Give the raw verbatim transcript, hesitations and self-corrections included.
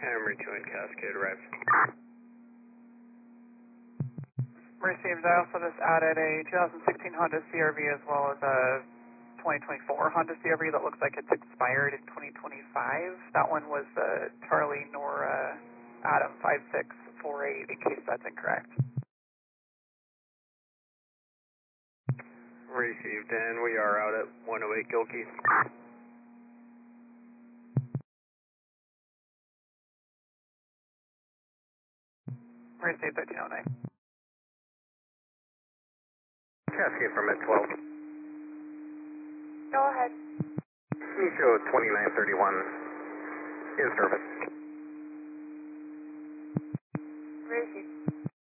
Hammer two and Cascade arrived. Received. I also just added a two thousand sixteen Honda C R V as well as a twenty twenty-four Honda C R V that looks like it's expired in twenty twenty-five. That one was uh, Charlie Nora Adam five six four eight, in case that's incorrect. Received, and we are out at one oh eight Gilkey. Received thirteen oh nine. Cascade from at twelve. Go ahead. Micho twenty-nine thirty-one in service. Received.